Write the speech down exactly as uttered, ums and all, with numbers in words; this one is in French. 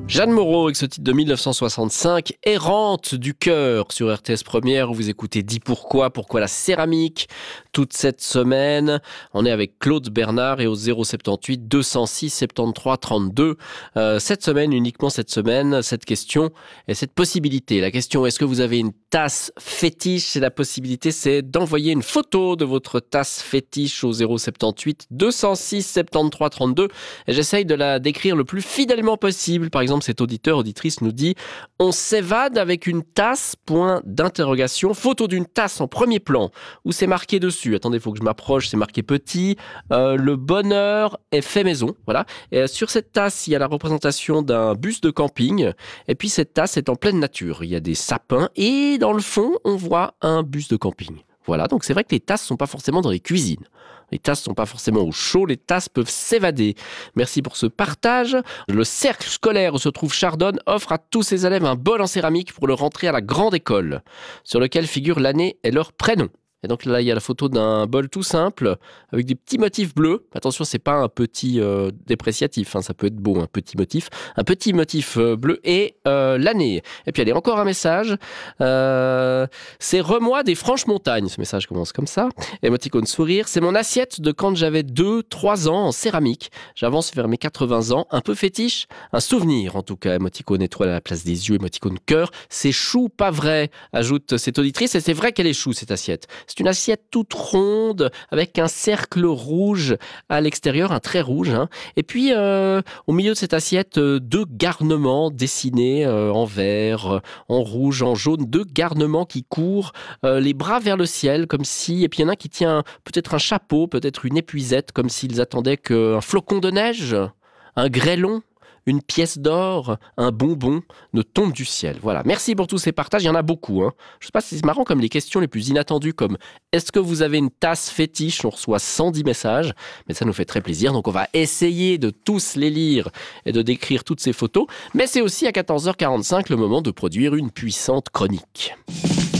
Jeanne Moreau avec ce titre de mille neuf cent soixante-cinq, Errante du cœur sur R T S Première où vous écoutez Dis pourquoi, pourquoi la céramique. Toute cette semaine, on est avec Claude Bernard et au zéro soixante-dix-huit deux cent six soixante-treize trente-deux. Euh, cette semaine, uniquement cette semaine, cette question et cette possibilité. La question, est-ce que vous avez une tasse fétiche? Et la possibilité, c'est d'envoyer une photo de votre tasse fétiche au zéro soixante-dix-huit deux cent six soixante-treize trente-deux. Et j'essaye de la décrire le plus fidèlement possible. Par exemple, cet auditeur, auditrice nous dit « On s'évade avec une tasse, point d'interrogation, photo d'une tasse en premier plan, où c'est marqué dessus, attendez, il faut que je m'approche, c'est marqué petit, euh, le bonheur est fait maison, voilà. Et sur cette tasse, il y a la représentation d'un bus de camping, et puis cette tasse est en pleine nature, il y a des sapins, et dans le fond, on voit un bus de camping. Voilà, donc c'est vrai que les tasses ne sont pas forcément dans les cuisines. Les tasses ne sont pas forcément au chaud, les tasses peuvent s'évader. Merci pour ce partage. Le cercle scolaire où se trouve Chardonne offre à tous ses élèves un bol en céramique pour leur entrée à la grande école, sur lequel figure l'année et leur prénom. Et donc là, il y a la photo d'un bol tout simple, avec des petits motifs bleus. Attention, c'est pas un petit euh, dépréciatif, hein, ça peut être beau, un petit motif. Un petit motif euh, bleu et euh, l'année. Et puis, allez, encore un message. Euh, c'est Remois des Franches-Montagnes. Ce message commence comme ça. Émoticône sourire. C'est mon assiette de quand j'avais deux trois ans en céramique. J'avance vers mes quatre-vingts ans. Un peu fétiche. Un souvenir, en tout cas. Émoticône étoile à la place des yeux. Émoticône cœur. C'est chou, pas vrai, ajoute cette auditrice. Et c'est vrai qu'elle est chou, cette assiette. C'est une assiette toute ronde avec un cercle rouge à l'extérieur, un trait rouge. Hein. Et puis, euh, au milieu de cette assiette, euh, deux garnements dessinés euh, en vert, euh, en rouge, en jaune. Deux garnements qui courent, euh, les bras vers le ciel, comme si... Et puis, il y en a un qui tient peut-être un chapeau, peut-être une épuisette, comme s'ils attendaient qu'un flocon de neige, un grêlon, une pièce d'or, un bonbon ne tombe du ciel. Voilà. Merci pour tous ces partages. Il y en a beaucoup. Hein. Je ne sais pas si c'est marrant comme les questions les plus inattendues comme est-ce que vous avez une tasse fétiche? On reçoit cent dix messages, mais ça nous fait très plaisir. Donc on va essayer de tous les lire et de décrire toutes ces photos. Mais c'est aussi à quatorze heures quarante-cinq le moment de produire une puissante chronique.